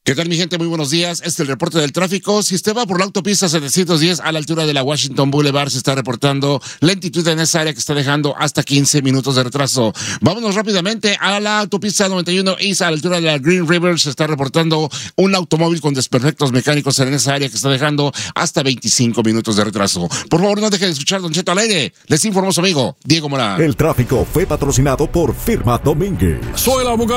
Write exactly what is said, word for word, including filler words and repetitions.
¿Qué tal, mi gente? Muy buenos días. Este es el reporte del tráfico. Si usted va por la autopista setecientos diez a la altura de la Washington Boulevard, se está reportando lentitud en esa área que está dejando hasta quince minutos de retraso. Vámonos rápidamente a la autopista noventa y uno East a la altura de la Green River. Se está reportando un automóvil con desperfectos mecánicos en esa área que está dejando hasta veinticinco minutos de retraso. Por favor, no deje de escuchar Don Cheto al aire. Les informó su amigo Diego Morán. El tráfico fue patrocinado por Firma Domínguez. Soy el abogado